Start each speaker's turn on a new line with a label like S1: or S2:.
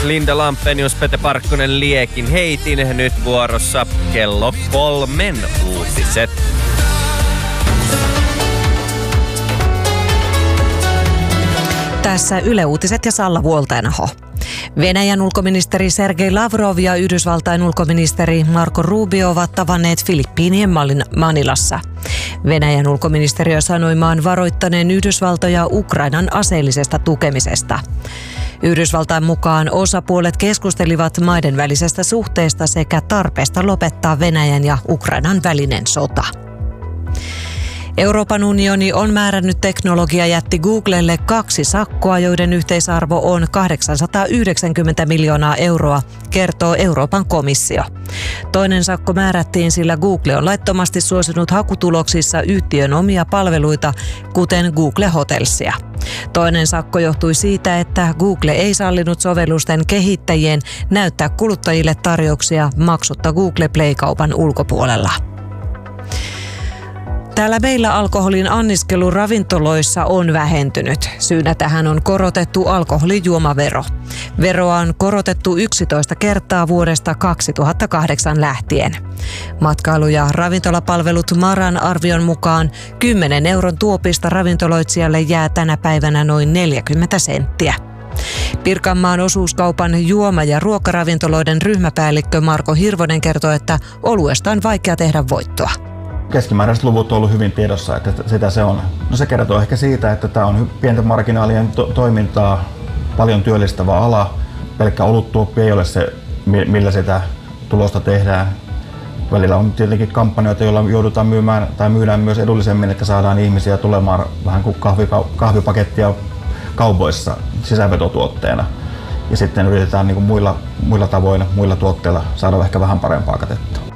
S1: Linda Lampenius, Pete Parkkonen, Liekin heitin. Nyt vuorossa kello 3 uutiset.
S2: Tässä Yle Uutiset ja Salla Vuoltainaho. Venäjän ulkoministeri Sergei Lavrov ja Yhdysvaltain ulkoministeri Marco Rubio ovat tavanneet Filippiinien Manilassa. Venäjän ulkoministeriö sanoi maan varoittaneen Yhdysvaltoja Ukrainan aseellisesta tukemisesta. Yhdysvaltain mukaan osapuolet keskustelivat maiden välisestä suhteesta sekä tarpeesta lopettaa Venäjän ja Ukrainan välinen sota. Euroopan unioni on määrännyt teknologiajätti Googlelle 2 sakkoa, joiden yhteisarvo on 890 miljoonaa euroa, kertoo Euroopan komissio. Toinen sakko määrättiin, sillä Google on laittomasti suosinut hakutuloksissa yhtiön omia palveluita, kuten Google Hotelsia. Toinen sakko johtui siitä, että Google ei sallinut sovellusten kehittäjien näyttää kuluttajille tarjouksia maksutta Google Play-kaupan ulkopuolella. Täällä meillä alkoholin anniskelu ravintoloissa on vähentynyt. Syynä tähän on korotettu alkoholijuomavero. Veroa on korotettu 11 kertaa vuodesta 2008 lähtien. Matkailu- ja ravintolapalvelut Maran arvion mukaan 10 euron tuopista ravintoloitsijalle jää tänä päivänä noin 40 senttiä. Pirkanmaan osuuskaupan juoma- ja ruokaravintoloiden ryhmäpäällikkö Marko Hirvonen kertoo, että oluesta on vaikea tehdä voittoa.
S3: Keskimääräiset luvut on ollut hyvin tiedossa, että sitä se on. No se kertoo ehkä siitä, että tämä on pienten marginaalien toimintaa, paljon työllistävä ala. Pelkkä oluttuoppi ei ole se, millä sitä tulosta tehdään. Välillä on tietenkin kampanjoita, joilla joudutaan myymään tai myydään myös edullisemmin, että saadaan ihmisiä tulemaan vähän kuin kahvipakettia kaupoissa sisäänvetotuotteena. Ja sitten yritetään niin kuin muilla tavoin, muilla tuotteilla saada ehkä vähän parempaa katetta.